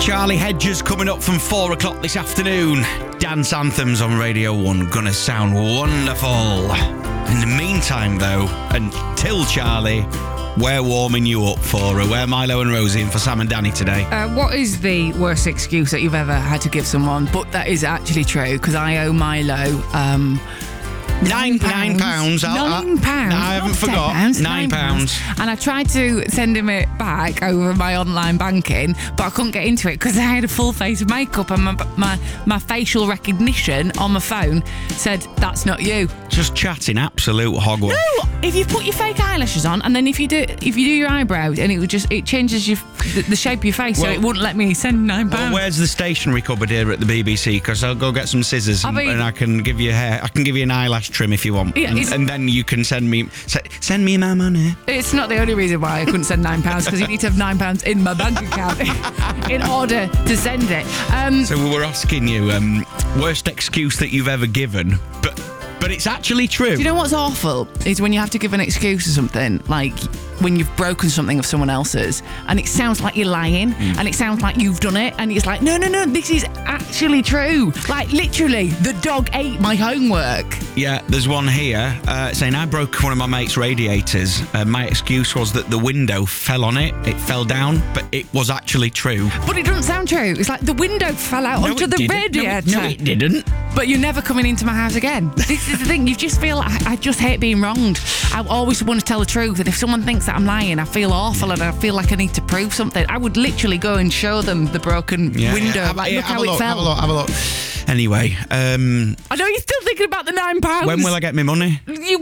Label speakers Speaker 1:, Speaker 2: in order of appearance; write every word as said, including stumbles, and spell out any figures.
Speaker 1: Charlie Hedges coming up from four o'clock this afternoon. Dance anthems on Radio one. Gonna sound wonderful. In the meantime, though, until Charlie, we're warming you up for her. We're Milo and Rosie and for Sam and Danny today.
Speaker 2: Uh, what is the worst excuse that you've ever had to give someone? But that is actually true, because I owe Milo... Um,
Speaker 1: Nine, nine pounds.
Speaker 2: Nine pounds.
Speaker 1: I haven't forgot.
Speaker 2: Pounds,
Speaker 1: nine, nine pounds.
Speaker 2: pounds. And I tried to send him it back over my online banking, but I couldn't get into it because I had a full face of makeup and my, my my facial recognition on my phone said, that's not you.
Speaker 1: Just chatting absolute hogwash.
Speaker 2: No, if you put your fake eyelashes on and then if you do if you do your eyebrows and it would just it changes your the, the shape of your face, well, so it wouldn't let me send nine pounds.
Speaker 1: Well, where's the stationery cupboard here at the B B C? Because I'll go get some scissors and, I mean, and I can give you hair. I can give you an eyelash trim if you want, yeah, and, and then you can send me send me my money.
Speaker 2: It's not the only reason why I couldn't send nine pounds, because you need to have nine pounds in my bank account in order to send it. Um,
Speaker 1: so we were asking you um, worst excuse that you've ever given, but but it's actually true.
Speaker 2: Do you know what's awful is when you have to give an excuse or something, like when you've broken something of someone else's and it sounds like you're lying mm. and it sounds like you've done it and it's like, no, no, no, this is actually true. Like literally, the dog ate my homework.
Speaker 1: Yeah, there's one here uh, saying I broke one of my mate's radiators. Uh, my excuse was that the window fell on it. It fell down, but it was actually true.
Speaker 2: But it doesn't sound true. It's like the window fell out
Speaker 1: no,
Speaker 2: onto the
Speaker 1: didn't.
Speaker 2: radiator.
Speaker 1: No, no, it didn't.
Speaker 2: But you're never coming into my house again. This is the thing. You just feel like I just hate being wronged. I always want to tell the truth. And if someone thinks that I'm lying, I feel awful and I feel like I need to prove something. I would literally go and show them the broken
Speaker 1: yeah,
Speaker 2: window.
Speaker 1: Yeah, have,
Speaker 2: like,
Speaker 1: yeah,
Speaker 2: look
Speaker 1: have
Speaker 2: how
Speaker 1: a
Speaker 2: it
Speaker 1: look,
Speaker 2: fell.
Speaker 1: Have a look, have a look. Anyway, um...
Speaker 2: I know you're still thinking about the nine pounds.
Speaker 1: When will I get my money?
Speaker 2: You